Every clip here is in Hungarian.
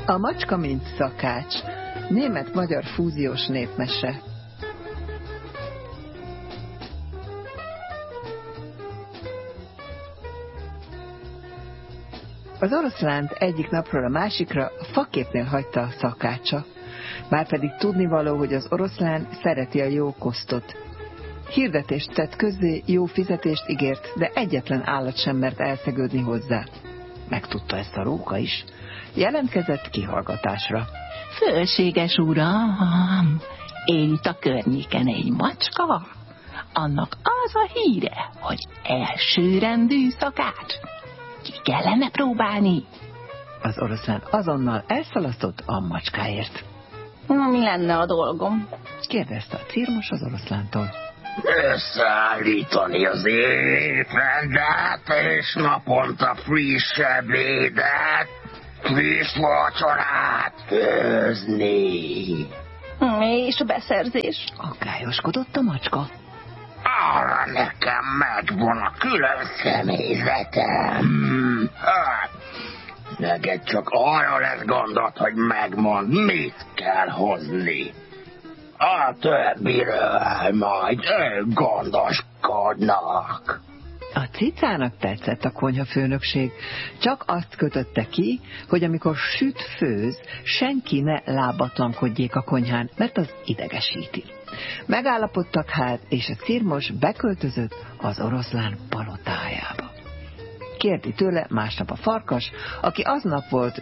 A macska, mint szakács. Német-magyar fúziós népmese. Az oroszlánt egyik napról a másikra a faképnél hagyta a szakácsa. Márpedig tudnivaló, hogy az oroszlán szereti a jó kosztot. Hirdetést tett közzé, jó fizetést ígért, de egyetlen állat sem mert elszegődni hozzá. Megtudta ezt a róka is. Jelentkezett kihallgatásra. Fölséges uram, él itt a környéken egy macska. Annak az a híre, hogy elsőrendű szakács. Ki kellene próbálni? Az oroszlán azonnal elszalasztott a macskáért. Mi lenne a dolgom? Kérdezte a cirmos az oroszlántól. Összeállítani az étrendet, és naponta friss ebédet, friss vacsorát főzni. És a beszerzés? Aggályoskodott a macska. Arra nekem megvan a külön személyzetem. Hát, neked csak arra lesz gondod, hogy megmondd, mit kell hozni. A többiről majd ők gondoskodnak. A cicának tetszett a konyhafőnökség, csak azt kötötte ki, hogy amikor süt főz, senki ne lábatlankodjék a konyhán, mert az idegesíti. Megállapodtak hát, és a cirmos beköltözött az oroszlán palotájába. Kérti tőle másnap a farkas, aki aznap volt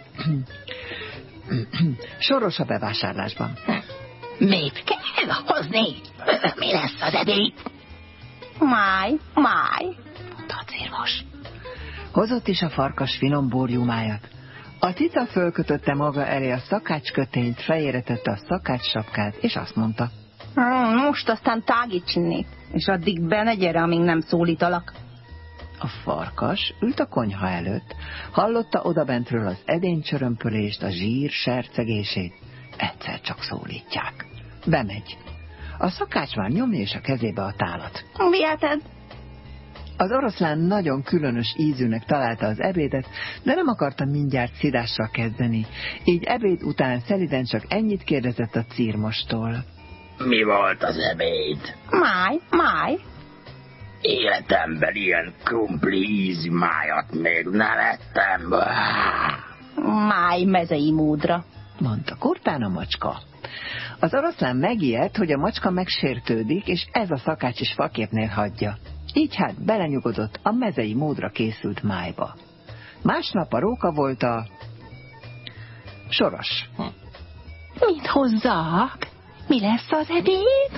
soros a bevásárlásban. Mit kell hozni? Mi lesz az ebéd? Máj, Mondta a cirmos. Hozott is a farkas finom borjumájat. A cica fölkötötte maga elé a szakácskötényt, fejére tette a szakácssapkát, és azt mondta. Most aztán tágítsinnék, és addig be ne gyere, amíg nem szólítalak. A farkas ült a konyha előtt, hallotta odabentről az edénycsörömpölést, a zsír sercegését. Egyszer csak szólítják. Bemegy. A szakács már nyomja és a kezébe a tálat. Viheted? Az oroszlán nagyon különös ízűnek találta az ebédet, de nem akarta mindjárt szidással kezdeni, így ebéd után szeliden csak ennyit kérdezett a cirmostól. Mi volt az ebéd? Máj. Életemben ilyen krumpli ízű májat még nem ettem. Máj mezei módra, mondta kurtán a macska. Az oroszlán megijedt, hogy a macska megsértődik, és ez a szakács is faképnél hagyja. Így hát belenyugodott a mezei módra készült májba. Másnap a róka volt a soros. Mit hozzak? Mi lesz az ebéd?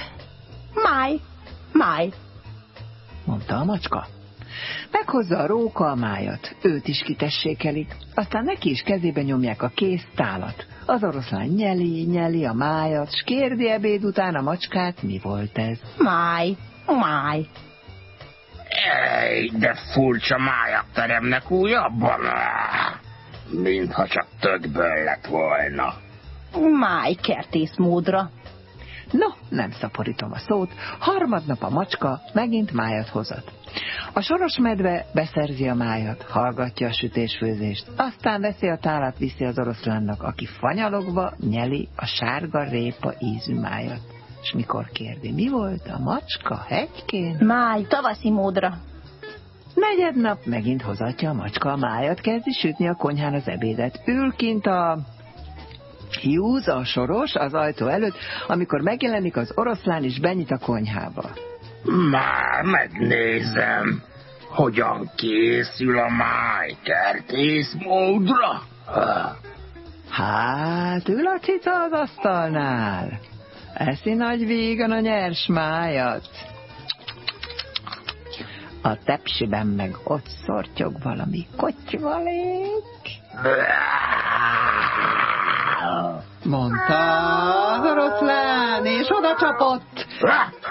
Máj. Mondta a macska. Meghozza a róka a májat, őt is kitessékelik, aztán neki is kezébe nyomják a kész tálat. Az oroszlán nyeli a májat, s kérdi ebéd után a macskát, mi volt ez. Máj. Ej, de furcsa májat teremnek újabban. Mintha csak tökből lett volna. Máj kertész módra. No, nem szaporítom a szót, harmadnap a macska megint májat hozott. A soros medve beszerzi a májat, hallgatja a sütésfőzést, aztán veszi a tálat, viszi az oroszlánnak, aki fanyalogva nyeli a sárga répa ízű májat. És mikor kérdi, mi volt a macska hegykén? Máj, tavaszi módra. Negyednap megint hozatja a macska a májat, kezdi sütni a konyhán az ebédet. Ül kint a Hughes, a soros, az ajtó előtt, amikor megjelenik az oroszlán is benyit a konyhába. Már megnézem, hogyan készül a máj kertész módra. Hát, ül a cica az asztalnál. Eszi nagy vígan a nyers májat. A tepsiben meg ott szortyog valami kotyvalék. Mondta az oroszlán, és oda csapott.